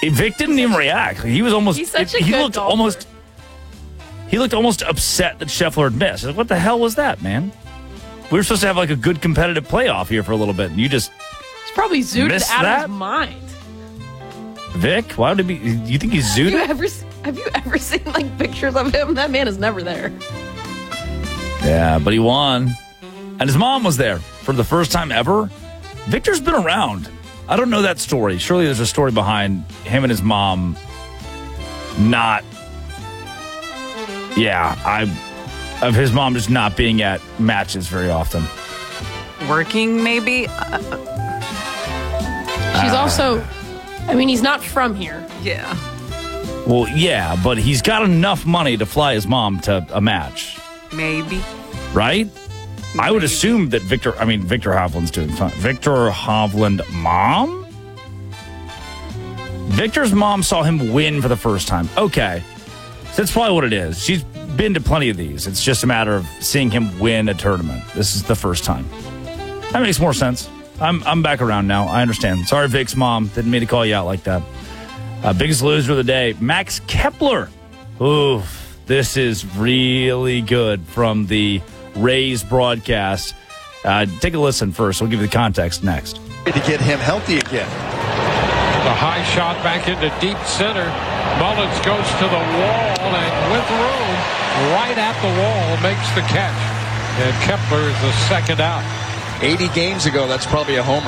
Vic didn't even react. He was almost. He's such a good looked golfer. almost. He looked almost upset that Scheffler had missed. Like, what the hell was that, man? We were supposed to have like a good competitive playoff here for a little bit, and you just. He's probably zooted missed out that? of his mind. Vic, why would it be? You think he's zooted? Have you ever seen like pictures of him? That man is never there. Yeah, but he won, and his mom was there for the first time ever. Victor's been around. I don't know that story. Surely there's a story behind him and his mom not. Yeah, of his mom just not being at matches very often. Working, maybe? She's also, I mean, he's not from here. Yeah. Well, yeah, but he's got enough money to fly his mom to a match. Maybe. Right? I would assume that Victor Hovland's doing fine. Victor Hovland mom? Victor's mom saw him win for the first time. Okay. So that's probably what it is. She's been to plenty of these. It's just a matter of seeing him win a tournament. This is the first time. That makes more sense. I'm back around now. I understand. Sorry, Vic's mom. Didn't mean to call you out like that. Biggest loser of the day, Max Kepler. Ooh, this is really good from the Rays broadcast. Take a listen first. We'll give you the context next. To get him healthy again. The high shot back into deep center. Mullins goes to the wall and with room, right at the wall, makes the catch. And Kepler is the second out. 80 games ago, that's probably a homer.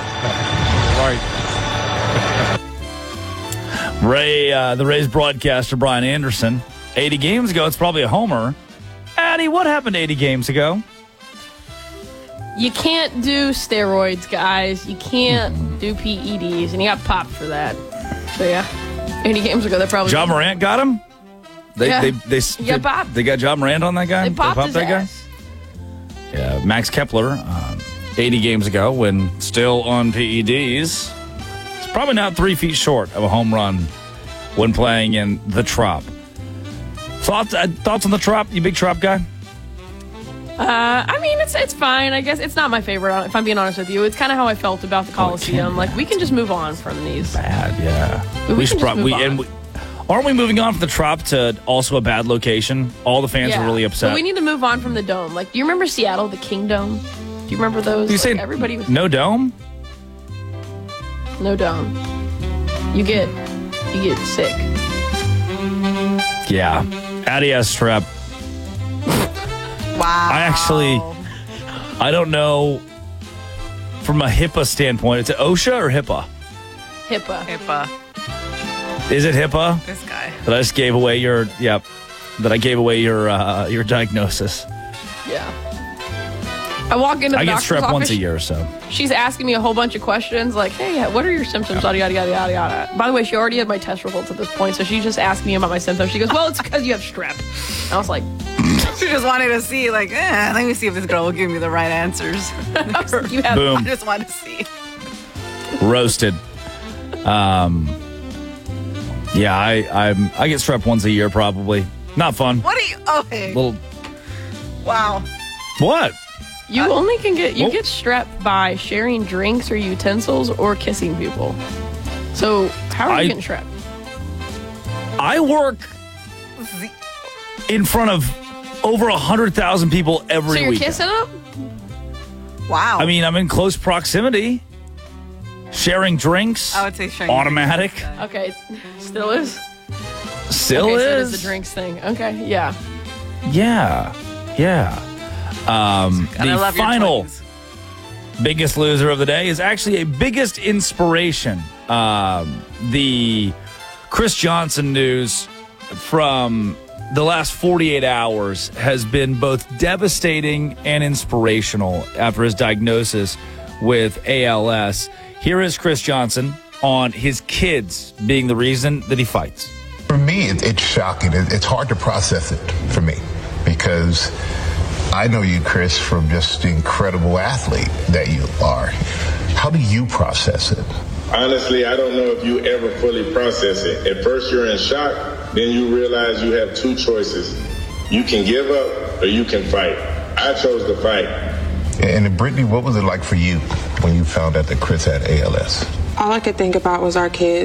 Right. The Rays broadcaster, Brian Anderson. 80 games ago, it's probably a homer. Addie, what happened 80 games ago? You can't do steroids, guys. You can't do PEDs, and he got popped for that. So yeah, 80 games ago, they probably. John Morant got him. They got popped. They got John Morant on that guy. They popped his that ass. guy. Yeah, Max Kepler, 80 games ago, when still on PEDs, it's probably not 3 feet short of a home run when playing in the Trop. Thoughts on the Trop? You big Trop guy? I mean, it's fine. I guess it's not my favorite, if I'm being honest with you. It's kind of how I felt about the Coliseum. Like, we can just move on from these. Bad, yeah. We should just move on. Aren't we moving on from the Trop to also a bad location? All the fans are really upset. But we need to move on from the Dome. Like, do you remember Seattle, the King Dome? Do you remember those? You saying everybody was no dome? No dome. You get sick. Yeah. Addie has strep. Wow. I don't know from a HIPAA standpoint. Is it OSHA or HIPAA? HIPAA. Is it HIPAA? This guy. That I just gave away your your diagnosis. Yeah. I walk into the I get doctor's strep office. once a year, so. She's asking me a whole bunch of questions like, hey, what are your symptoms? Yada, yada, yada, yada, yada. By the way, she already had my test results at this point, so she's just asking me about my symptoms. She goes, well, it's because you have strep. And I was like, She just wanted to see, like, let me see if this girl will give me the right answers. you have Boom. I just wanted to see. Roasted. Yeah, I get strep once a year probably. Not fun. What are you? Okay. Little. Wow. What? You only can get get strep by sharing drinks or utensils or kissing people. So how are you getting strep? I work in front of over 100,000 people every week. So you're kissing them? Wow. I mean, I'm in close proximity. Sharing drinks. I would say sharing automatic. drinks. Okay, still is. Still okay, is. So it is the drinks thing. Okay, yeah. Yeah. The final biggest loser of the day is actually a biggest inspiration. The Chris Johnson news from the last 48 hours has been both devastating and inspirational after his diagnosis with ALS. Here is Chris Johnson on his kids being the reason that he fights. For me, it's shocking. It's hard to process it for me because I know you, Chris, from just the incredible athlete that you are. How do you process it? Honestly, I don't know if you ever fully process it. At first, you're in shock. Then you realize you have two choices. You can give up or you can fight. I chose to fight. And Brittany, what was it like for you when you found out that Chris had ALS? All I could think about was our kids.